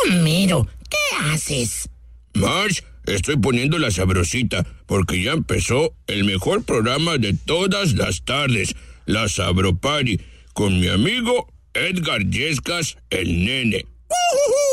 Homero, ¿qué haces? Marge, estoy poniendo la sabrosita, porque ya empezó el mejor programa de todas las tardes, la Sabropari, con mi amigo Edgar Yescas, el nene.